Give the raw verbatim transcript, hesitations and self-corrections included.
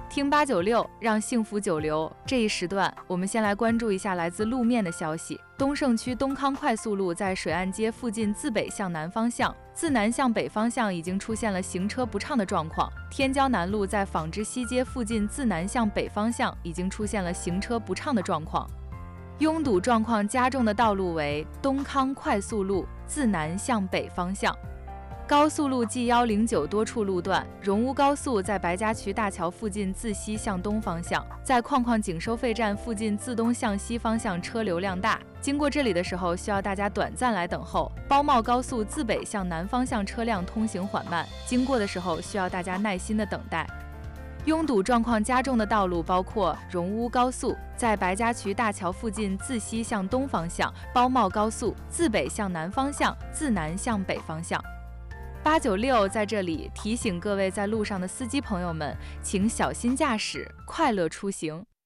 听八九六，让幸福久留。这一时段，我们先来关注一下来自路面的消息。东胜区东康快速路在水岸街附近自北向南方向，自南向北方向已经出现了行车不畅的状况。天骄南路在纺织西街附近自南向北方向已经出现了行车不畅的状况。拥堵状况加重的道路为东康快速路自南向北方向。高速路 G 一零九多处路段，荣乌高速在白家渠大桥附近自西向东方向，在矿矿井收费站附近自东向西方向车流量大，经过这里的时候需要大家短暂来等候。包茂高速自北向南方向车辆通行缓慢，经过的时候需要大家耐心的等待。拥堵状况加重的道路包括荣乌高速在白家渠大桥附近自西向东方向，包茂高速自北向南方向，自南向北方向。八九六在这里提醒各位在路上的司机朋友们，请小心驾驶，快乐出行。